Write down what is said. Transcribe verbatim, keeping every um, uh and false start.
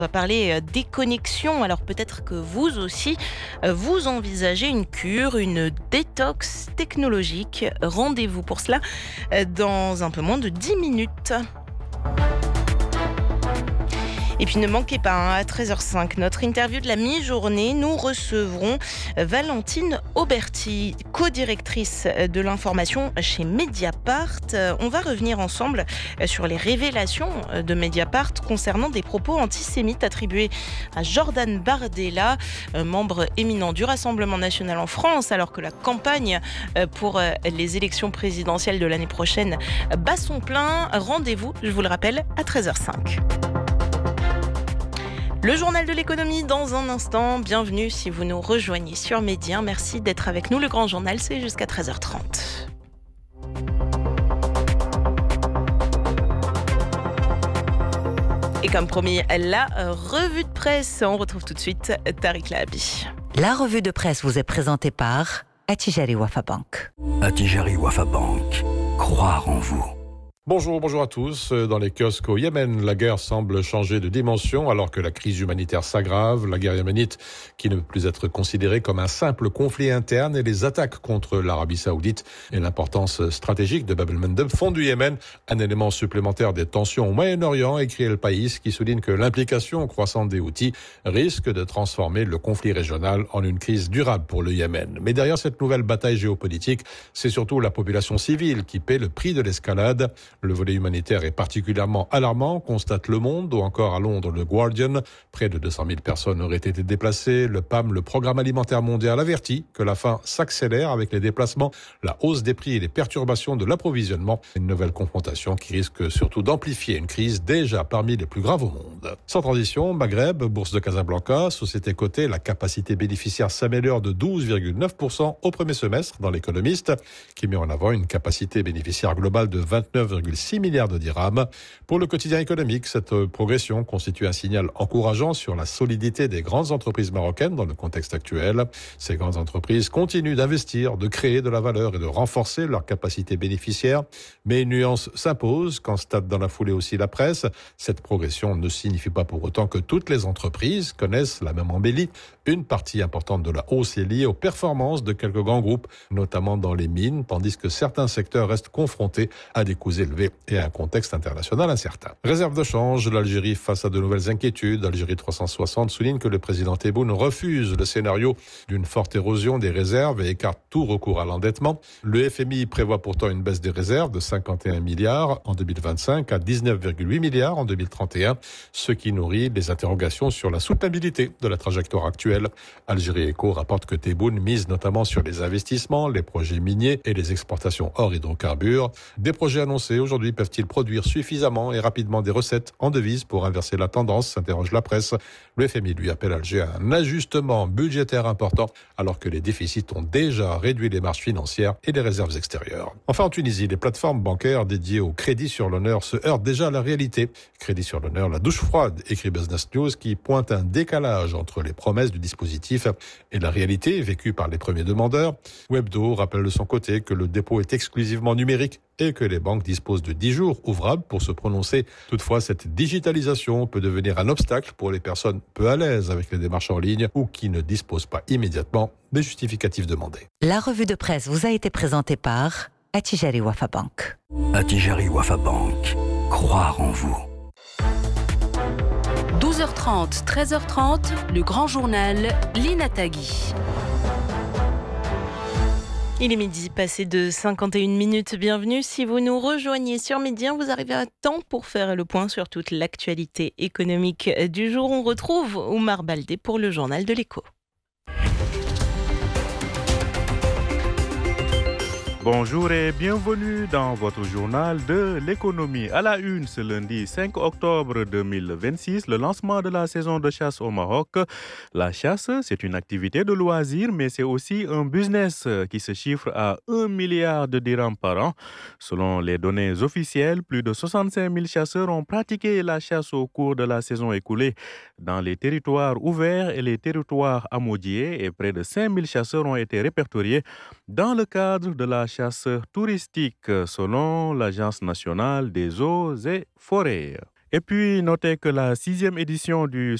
On va parler euh, déconnexion. Alors peut-être que vous aussi, euh, vous envisagez une cure, une détox technologique. Rendez-vous pour cela euh, dans un peu moins de dix minutes. Et puis ne manquez pas, hein, à treize heures cinq, notre interview de la mi-journée, nous recevrons Valentine Auberti, co-directrice de l'information chez Mediapart. On va revenir ensemble sur les révélations de Mediapart concernant des propos antisémites attribués à Jordan Bardella, membre éminent du Rassemblement national en France, alors que la campagne pour les élections présidentielles de l'année prochaine bat son plein. Rendez-vous, je vous le rappelle, à treize heures cinq. Le journal de l'économie dans un instant. Bienvenue si vous nous rejoignez sur Média. Merci d'être avec nous. Le grand journal, c'est jusqu'à treize heures trente. Et comme promis, la revue de presse. On retrouve tout de suite Tariq Lahabi. La revue de presse vous est présentée par Attijari Wafa Bank. Attijari Wafa Bank. Croire en vous. Bonjour, bonjour à tous. Dans les kiosques au Yémen, la guerre semble changer de dimension alors que la crise humanitaire s'aggrave. La guerre yéménite qui ne peut plus être considérée comme un simple conflit interne et les attaques contre l'Arabie Saoudite et l'importance stratégique de Bab el-Mandeb font du Yémen un élément supplémentaire des tensions au Moyen-Orient, écrit El País, qui souligne que l'implication croissante des Houthis risque de transformer le conflit régional en une crise durable pour le Yémen. Mais derrière cette nouvelle bataille géopolitique, c'est surtout la population civile qui paie le prix de l'escalade. Le volet humanitaire est particulièrement alarmant, constate Le Monde, ou encore à Londres le Guardian. Près de deux cent mille personnes auraient été déplacées. Le P A M, le Programme alimentaire mondial, avertit que la faim s'accélère avec les déplacements, la hausse des prix et les perturbations de l'approvisionnement. Une nouvelle confrontation qui risque surtout d'amplifier une crise déjà parmi les plus graves au monde. Sans transition, Maghreb, bourse de Casablanca, société cotée, la capacité bénéficiaire s'améliore de douze virgule neuf pour cent au premier semestre dans l'Économiste, qui met en avant une capacité bénéficiaire globale de vingt-neuf virgule six milliards de dirhams. Pour le quotidien économique, cette progression constitue un signal encourageant sur la solidité des grandes entreprises marocaines dans le contexte actuel. Ces grandes entreprises continuent d'investir, de créer de la valeur et de renforcer leur capacité bénéficiaire. Mais une nuance s'impose, constate dans la foulée aussi la presse. Cette progression ne signifie pas pour autant que toutes les entreprises connaissent la même embellie. Une partie importante de la hausse est liée aux performances de quelques grands groupes, notamment dans les mines, tandis que certains secteurs restent confrontés à des coûts élevés et à un contexte international incertain. Réserve de change, l'Algérie face à de nouvelles inquiétudes. Algérie trois cent soixante souligne que le président Tebboune refuse le scénario d'une forte érosion des réserves et écarte tout recours à l'endettement. Le F M I prévoit pourtant une baisse des réserves de cinquante et un milliards en deux mille vingt-cinq à dix-neuf virgule huit milliards en deux mille trente et un, ce qui nourrit des interrogations sur la soutenabilité de la trajectoire actuelle. Algérie Echo rapporte que Tebboune mise notamment sur les investissements, les projets miniers et les exportations hors hydrocarbures. Des projets annoncés aujourd'hui peuvent-ils produire suffisamment et rapidement des recettes en devises pour inverser la tendance, s'interroge la presse. Le F M I lui appelle Alger à un ajustement budgétaire important alors que les déficits ont déjà réduit les marges financières et les réserves extérieures. Enfin en Tunisie, les plateformes bancaires dédiées au crédit sur l'honneur se heurtent déjà à la réalité. Crédit sur l'honneur, la douche froide, écrit Business News, qui pointe un décalage entre les promesses du dispositif et la réalité vécue par les premiers demandeurs. Webdo rappelle de son côté que le dépôt est exclusivement numérique et que les banques disposent de dix jours ouvrables pour se prononcer. Toutefois, cette digitalisation peut devenir un obstacle pour les personnes peu à l'aise avec les démarches en ligne ou qui ne disposent pas immédiatement des justificatifs demandés. La revue de presse vous a été présentée par Attijari Wafa Bank. Attijari Wafa Bank. Croire en vous. douze heures trente, treize heures trente, le grand journal, Lina Tagui. Il est midi, passé de cinquante et une minutes. Bienvenue. Si vous nous rejoignez sur Média, vous arrivez à temps pour faire le point sur toute l'actualité économique du jour. On retrouve Oumar Baldé pour le journal de l'Écho. Bonjour et bienvenue dans votre journal de l'économie. À la une, ce lundi cinq octobre deux mille vingt-six, le lancement de la saison de chasse au Maroc. La chasse, c'est une activité de loisir, mais c'est aussi un business qui se chiffre à un milliard de dirhams par an. Selon les données officielles, plus de soixante-cinq mille chasseurs ont pratiqué la chasse au cours de la saison écoulée dans les territoires ouverts et les territoires amodiés, et près de cinq mille chasseurs ont été répertoriés dans le cadre de la chasse touristique, selon l'Agence nationale des eaux et forêts. Et puis, notez que la sixième édition du